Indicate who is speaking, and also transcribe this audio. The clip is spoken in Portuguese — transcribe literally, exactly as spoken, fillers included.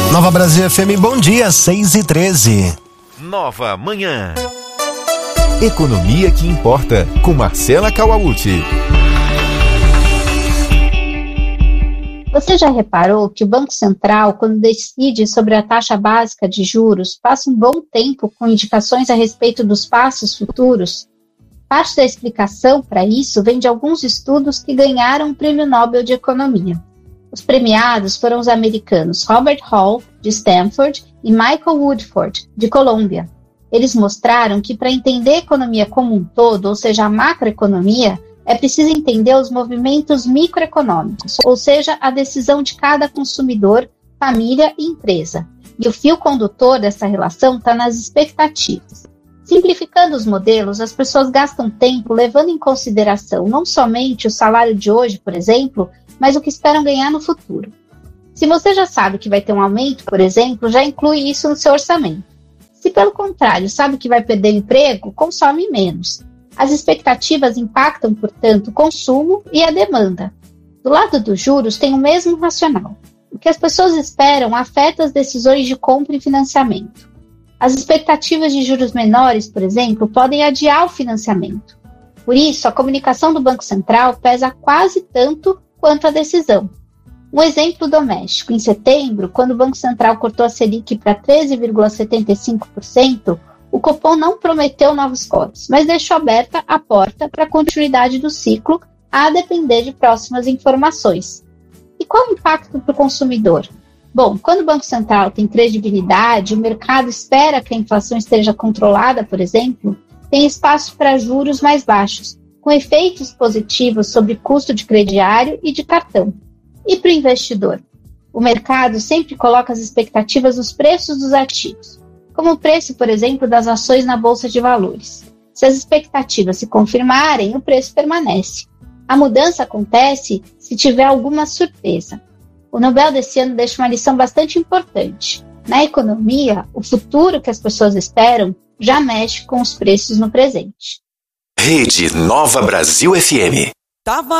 Speaker 1: Nova Brasil F M, bom dia, seis e treze.
Speaker 2: Nova Manhã.
Speaker 3: Economia que importa, com Marcela Kawauchi.
Speaker 4: Você já reparou que o Banco Central, quando decide sobre a taxa básica de juros, passa um bom tempo com indicações a respeito dos passos futuros? Parte da explicação para isso vem de alguns estudos que ganharam o Prêmio Nobel de Economia. Os premiados foram os americanos Robert Hall, de Stanford, e Michael Woodford, de Colômbia. Eles mostraram que para entender a economia como um todo, ou seja, a macroeconomia, é preciso entender os movimentos microeconômicos, ou seja, a decisão de cada consumidor, família e empresa. E o fio condutor dessa relação está nas expectativas. Simplificando os modelos, as pessoas gastam tempo levando em consideração não somente o salário de hoje, por exemplo, mas o que esperam ganhar no futuro. Se você já sabe que vai ter um aumento, por exemplo, já inclui isso no seu orçamento. Se, pelo contrário, sabe que vai perder emprego, consome menos. As expectativas impactam, portanto, o consumo e a demanda. Do lado dos juros, tem o mesmo racional. O que as pessoas esperam afeta as decisões de compra e financiamento. As expectativas de juros menores, por exemplo, podem adiar o financiamento. Por isso, a comunicação do Banco Central pesa quase tanto quanto a decisão. Um exemplo doméstico: em setembro, quando o Banco Central cortou a Selic para treze vírgula setenta e cinco por cento, o Copom não prometeu novos cortes, mas deixou aberta a porta para a continuidade do ciclo, a depender de próximas informações. E qual o impacto para o consumidor? Bom, quando o Banco Central tem credibilidade, o mercado espera que a inflação esteja controlada, por exemplo, tem espaço para juros mais baixos, com efeitos positivos sobre custo de crediário e de cartão. E para o investidor? O mercado sempre coloca as expectativas nos preços dos ativos, como o preço, por exemplo, das ações na Bolsa de Valores. Se as expectativas se confirmarem, o preço permanece. A mudança acontece se tiver alguma surpresa. O Nobel desse ano deixa uma lição bastante importante. Na economia, o futuro que as pessoas esperam já mexe com os preços no presente.
Speaker 2: Rede Nova Brasil F M.
Speaker 5: Tava